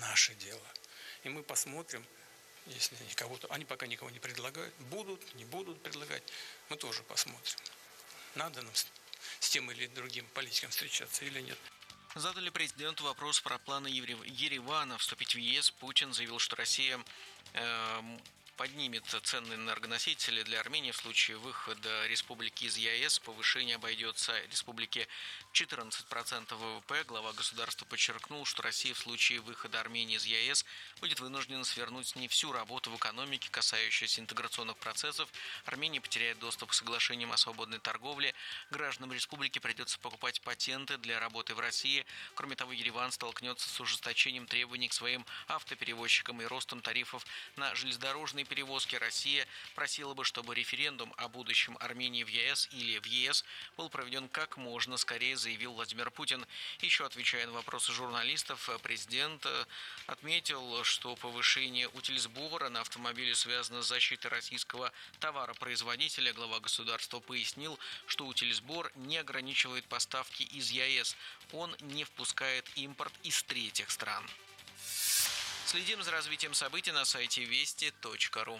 наше дело. И мы посмотрим, если кого-то, они пока никого не предлагают, будут, не будут предлагать, мы тоже посмотрим, надо нам с тем или другим политиком встречаться или нет. Задали президенту вопрос про планы Еревана вступить в ЕС. Путин заявил, что Россия поднимет цены на энергоносители для Армении в случае выхода республики из ЕС. Повышение обойдется республике 14% ВВП. Глава государства подчеркнул, что Россия в случае выхода Армении из ЕС будет вынуждена свернуть с ней всю работу в экономике, касающуюся интеграционных процессов. Армения потеряет доступ к соглашениям о свободной торговле. Гражданам республики придется покупать патенты для работы в России. Кроме того, Ереван столкнется с ужесточением требований к своим автоперевозчикам и ростом тарифов на железнодорожные перевозки. Россия просила бы, чтобы референдум о будущем Армении в ЕС или в ЕС был проведен как можно скорее, заявил Владимир Путин. Еще отвечая на вопросы журналистов, президент отметил, что повышение утильсбора на автомобили связано с защитой российского товаропроизводителя. Глава государства пояснил, что утильсбор не ограничивает поставки из ЕС. Он не впускает импорт из третьих стран. Следим за развитием событий на сайте вести.ру.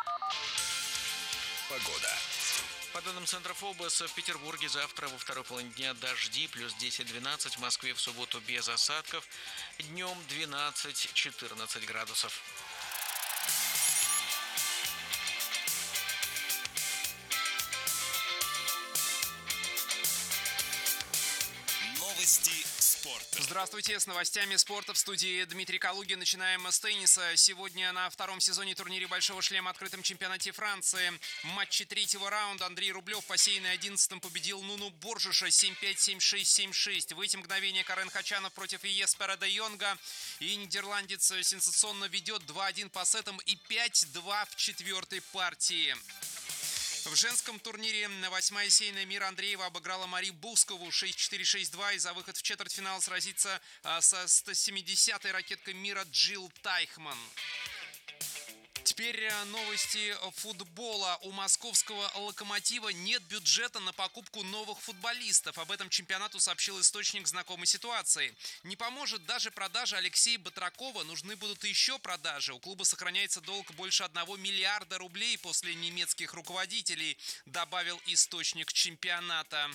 Погода. По данным Центра ФОБОС, в Петербурге завтра во второй половине дня дожди, плюс 10-12, в Москве в субботу без осадков, днем 12-14 градусов. Новости спорта. Здравствуйте, с новостями спорта в студии Дмитрий Калугин. Начинаем с тенниса. Сегодня на втором сезоне турнире Большого шлема открытом чемпионате Франции. Матче третьего раунда Андрей Рублев по сеянной 11-м победил Нуну Боржиша 7-5, 7-6, 7-6. В эти мгновения Карен Хачанов против Еспера де Йонга. И нидерландец сенсационно ведет 2-1 по сетам и 5-2 в четвертой партии. В женском турнире 8-я сеянная мира Андреева обыграла Мари Бускову 6-4, 6-2 и за выход в четвертьфинал сразится со 170-й ракеткой мира Джилл Тайхман. Теперь новости футбола. У московского «Локомотива» нет бюджета на покупку новых футболистов. Об этом чемпионату сообщил источник знакомой ситуации. Не поможет даже продажа Алексея Батракова. Нужны будут еще продажи. У клуба сохраняется долг больше 1 миллиарда рублей после немецких руководителей, добавил источник чемпионата.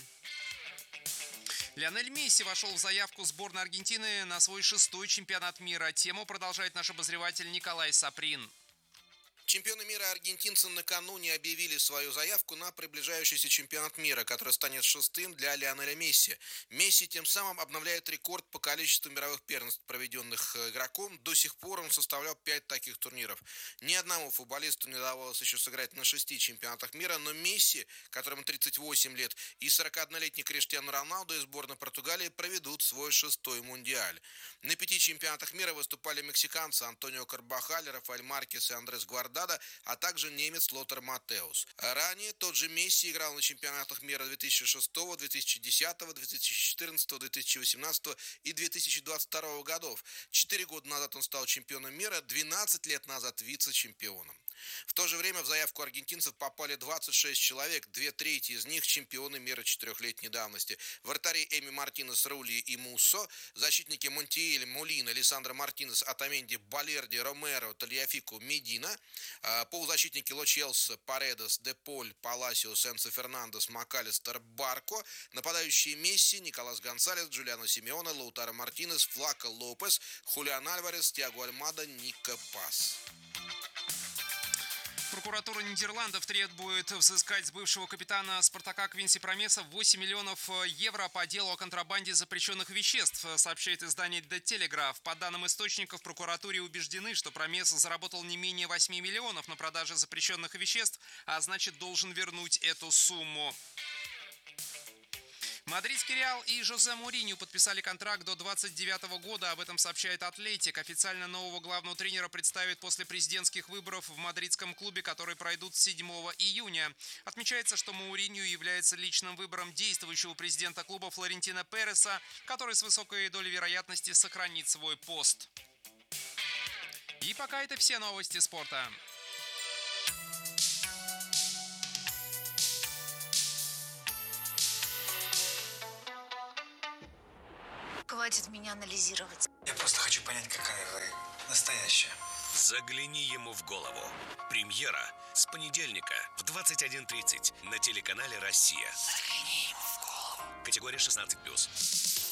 Лионель Месси вошел в заявку сборной Аргентины на свой 6-й чемпионат мира. Тему продолжает наш обозреватель Николай Саприн. Чемпионы мира аргентинцы накануне объявили свою заявку на приближающийся чемпионат мира, который станет 6-м для Лионеля Месси. Месси тем самым обновляет рекорд по количеству мировых первенств, проведенных игроком. До сих пор он составлял 5 таких турниров. Ни одному футболисту не удавалось еще сыграть на 6 чемпионатах мира, но Месси, которому 38 лет, и 41-летний Криштиану Роналду из сборной Португалии проведут свой 6-й мундиаль. На 5 чемпионатах мира выступали мексиканцы Антонио Карбахаль, Рафаэль Маркес и Андрес Гварда, а также немец Лотар Матеус. Ранее тот же Месси играл на чемпионатах мира 2006, 2010, 2014, 2018 и 2022 годов. 4 года назад он стал чемпионом мира, 12 лет назад вице-чемпионом. В то же время в заявку аргентинцев попали 26 человек, 2/3 из них чемпионы мира 4-летней давности. Вратари Эми Мартинес, Рули и Муссо, защитники Монтиэль, Молина, Лиссандро Мартинес, Атаменди, Балерди, Ромеро, Тальяфику, Медина, полузащитники Ло Челса, Паредос, Деполь, Паласиос, Энцо Фернандес, Макалистер, Барко, нападающие Месси, Николас Гонсалес, Джулиано Симеоне, Лаутаро Мартинес, Флако Лопес, Хулиан Альварес, Тиаго Альмада, Нико Пас. Прокуратура Нидерландов требует взыскать с бывшего капитана «Спартака» Квинси Промеса 8 миллионов евро по делу о контрабанде запрещенных веществ, сообщает издание The Telegraph. По данным источников, в прокуратуре убеждены, что Промес заработал не менее 8 миллионов на продаже запрещенных веществ, а значит должен вернуть эту сумму. Мадридский «Реал» и Жозе Моуриньо подписали контракт до 2029 года. Об этом сообщает «Атлетик». Официально нового главного тренера представят после президентских выборов в мадридском клубе, которые пройдут 7 июня. Отмечается, что Моуриньо является личным выбором действующего президента клуба Флорентино Переса, который с высокой долей вероятности сохранит свой пост. И пока это все новости спорта. Хватит меня анализировать. Я просто хочу понять, какая вы настоящее. Загляни ему в голову. Премьера с понедельника в 21:30 на телеканале «Россия». Загляни ему в голову. Категория 16+.